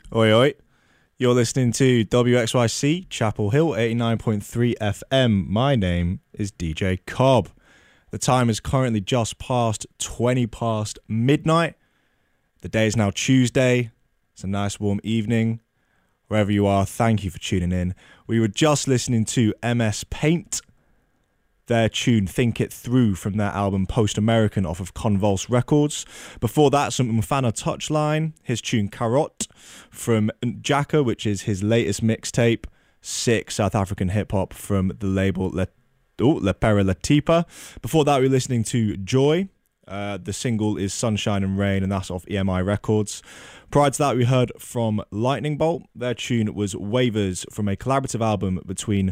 Oi, oi. You're listening to WXYC Chapel Hill 89.3 FM. My name is DJ Cobb. The time is currently just past 20 past midnight. The day is now Tuesday. It's a nice warm evening. Wherever you are, thank you for tuning in. We were just listening to MS Paint, their tune Think It Through from their album Post American off of Convulse Records. Before that, some Mfana Touchline, his tune Carrot from Jacka, which is his latest mixtape. Sick South African hip-hop from the label Le Pere Latipa. Before that, we were listening to Joy. The single is Sunshine and Rain, and that's off EMI Records. Prior to that, we heard from Lightning Bolt. Their tune was Waivers from a collaborative album between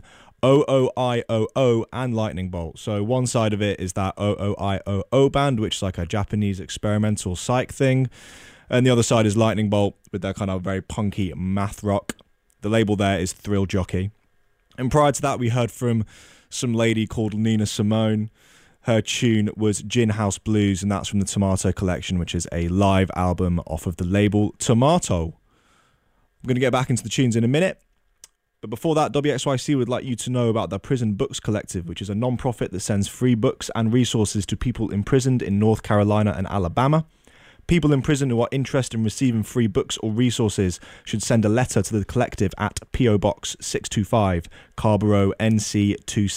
OOIOO and Lightning Bolt. So one side of it is that OOIOO band, which is like a Japanese experimental psych thing. And the other side is Lightning Bolt with their kind of very punky math rock. The label there is Thrill Jockey. And prior to that, we heard from some lady called Nina Simone. Her tune was Gin House Blues, and that's from the Tomato Collection, which is a live album off of the label Tomato. I'm going to get back into the tunes in a minute. But before that, WXYC would like you to know about the Prison Books Collective, which is a non-profit that sends free books and resources to people imprisoned in North Carolina and Alabama. People in prison who are interested in receiving free books or resources should send a letter to the collective at P.O. Box 625, Carborough, NC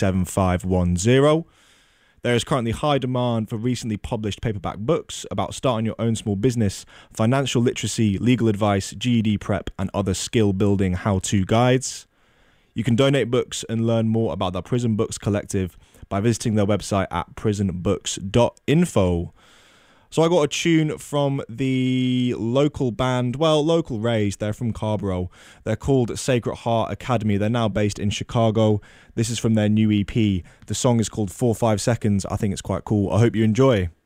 27510. There is currently high demand for recently published paperback books about starting your own small business, financial literacy, legal advice, GED prep, and other skill-building how-to guides. You can donate books and learn more about the Prison Books Collective by visiting their website at prisonbooks.info. So I got a tune from the local band, local raised, they're from Carborough. They're called Sacred Heart Academy. They're now based in Chicago. This is from their new EP. The song is called 4-5 Seconds. I think it's quite cool. I hope you enjoy.